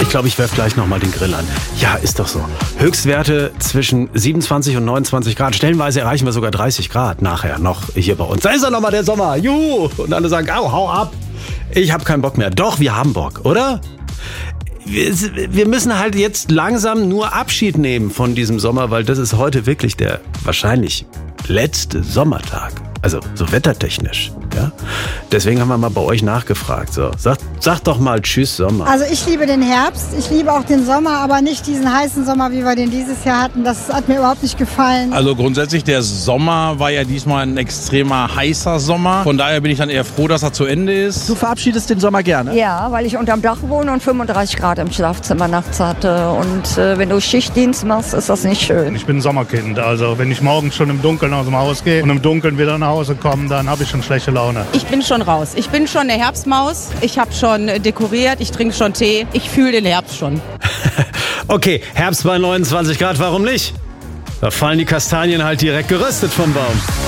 Ich glaube, ich werfe gleich nochmal den Grill an. Ja, ist doch so. Höchstwerte zwischen 27 und 29 Grad. Stellenweise erreichen wir sogar 30 Grad nachher noch hier bei uns. Da ist er nochmal, der Sommer. Juhu! Und alle sagen, au, hau ab. Ich habe keinen Bock mehr. Doch, wir haben Bock, oder? Wir müssen halt jetzt langsam nur Abschied nehmen von diesem Sommer, weil das ist heute wirklich der wahrscheinlich letzte Sommertag. Also so wettertechnisch, ja. Deswegen haben wir mal bei euch nachgefragt. So, sag doch mal Tschüss Sommer. Also ich liebe den Herbst, ich liebe auch den Sommer, aber nicht diesen heißen Sommer, wie wir den dieses Jahr hatten. Das hat mir überhaupt nicht gefallen. Also grundsätzlich, der Sommer war ja diesmal ein extremer heißer Sommer. Von daher bin ich dann eher froh, dass er zu Ende ist. Du verabschiedest den Sommer gerne? Ja, weil ich unterm Dach wohne und 35 Grad im Schlafzimmer nachts hatte. Und wenn du Schichtdienst machst, ist das nicht schön. Ich bin ein Sommerkind, also wenn ich morgens schon im Dunkeln aus dem Haus gehe und im Dunkeln wieder nach Hause komme, dann habe ich schon schlechte Laune. Ich bin schon raus. Ich bin schon eine Herbstmaus. Ich habe schon dekoriert. Ich trinke schon Tee. Ich fühle den Herbst schon. Okay, Herbst bei 29 Grad, warum nicht? Da fallen die Kastanien halt direkt geröstet vom Baum.